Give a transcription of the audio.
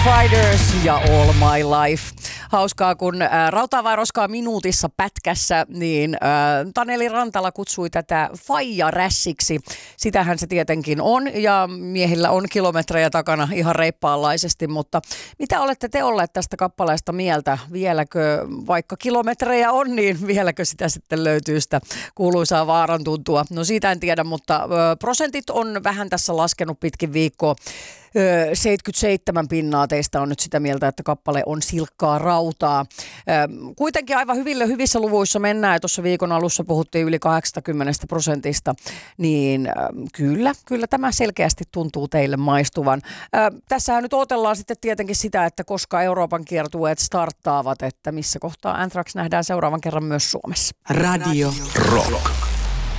Fighters ja All My Life. Hauskaa, kun Rautaa vai roskaa minuutissa pätkässä, niin Taneli Rantala kutsui tätä faijarässiksi. Sitähän se tietenkin on, ja miehillä on kilometrejä takana ihan reippaanlaisesti, mutta mitä olette te olleet tästä kappaleesta mieltä? Vieläkö, vaikka kilometrejä on, niin vieläkä sitä sitten löytyy sitä kuuluisaa vaaran tuntua? No siitä en tiedä, mutta prosentit on vähän tässä laskenut pitkin viikkoa. 77% teistä on nyt sitä mieltä, että kappale on silkkaa rautaa. Kuitenkin aivan hyvissä luvuissa mennään, ja tuossa viikon alussa puhuttiin yli 80%, niin kyllä tämä selkeästi tuntuu teille maistuvan. Tässähän nyt odotellaan sitten tietenkin sitä, että koska Euroopan kiertueet starttaavat, että missä kohtaa Anthrax nähdään seuraavan kerran myös Suomessa. Radio Rock.